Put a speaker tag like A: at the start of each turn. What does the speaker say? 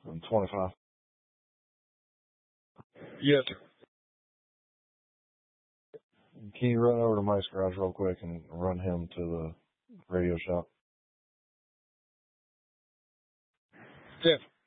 A: I'm 25.
B: Yes, sir.
A: Can you run over to Mike's garage real quick and run him to the radio shop?
B: Yes.